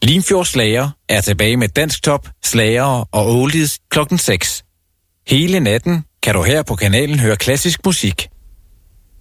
Limfjords Slager er tilbage med dansk top, slagere og oldies klokken 6. Hele natten kan du her på kanalen høre klassisk musik.